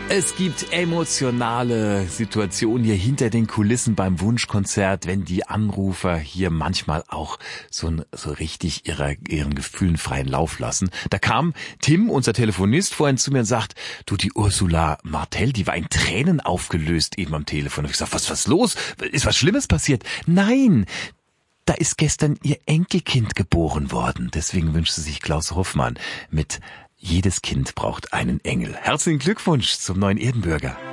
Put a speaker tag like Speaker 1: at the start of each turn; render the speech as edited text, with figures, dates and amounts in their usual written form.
Speaker 1: Es gibt emotionale Situationen hier hinter den Kulissen beim Wunschkonzert, wenn die Anrufer hier manchmal auch so richtig ihren Gefühlen freien Lauf lassen. Da kam Tim, unser Telefonist, vorhin zu mir und sagt, du, die Ursula Martell, die war in Tränen aufgelöst eben am Telefon. Und ich gesagt, was ist los? Ist was Schlimmes passiert? Nein! Da ist gestern ihr Enkelkind geboren worden. Deswegen wünschte sich Klaus Hoffmann mit Jedes Kind braucht einen Engel. Herzlichen Glückwunsch zum neuen Erdenbürger.